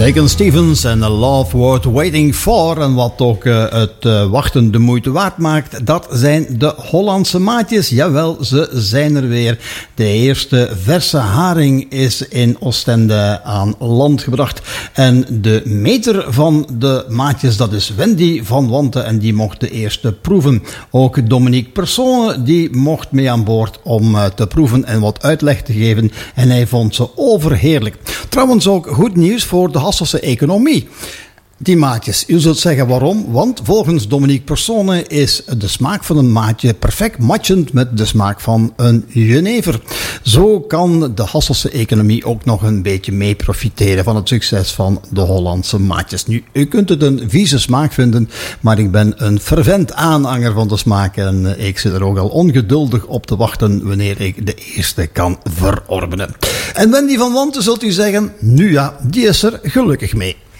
Shakin' Stevens en A Love Worth Waiting For. En wat ook het wachten de moeite waard maakt, dat zijn de Hollandse maatjes. Jawel, ze zijn er weer. De eerste verse haring is in Oostende aan land gebracht. En de meter van de maatjes, dat is Wendy van Wanten. En die mocht de eerste proeven. Ook Dominique Persone, die mocht mee aan boord om te proeven en wat uitleg te geven. En hij vond ze overheerlijk. Trouwens ook goed nieuws voor de Hasselse economie. Die maatjes, u zult zeggen waarom, want volgens Dominique Persone is de smaak van een maatje perfect matchend met de smaak van een jenever. Zo kan de Hasselse economie ook nog een beetje mee profiteren van het succes van de Hollandse maatjes. Nu, u kunt het een vieze smaak vinden, maar ik ben een fervent aanhanger van de smaak en ik zit er ook al ongeduldig op te wachten wanneer ik de eerste kan verorbenen. En Wendy van Wanten zult u zeggen, nu ja, die is er gelukkig mee.